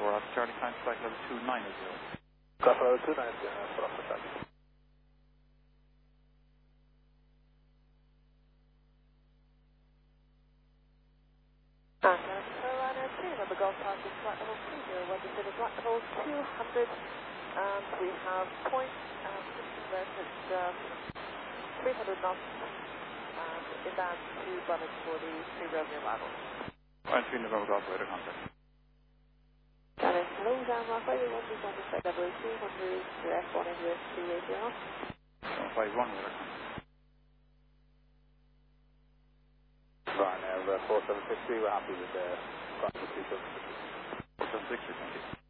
4 Alpha Charlie, climb flight level 290. Flight level 290, 4 Alpha Charlie. Carolina 2, number Golf Park is flight level 30, City flight level 200, and we have point, it's 300 knots, and inbound to Bunnet for the 3 Romeo arrival. 3 November Golf, radar contact. Hello, down Mark, you want to go on the flight level 200 to F1 and US 280. 51, radar contact. Ryanair 4760, we're happy with the flight level 270. 4760, thank you.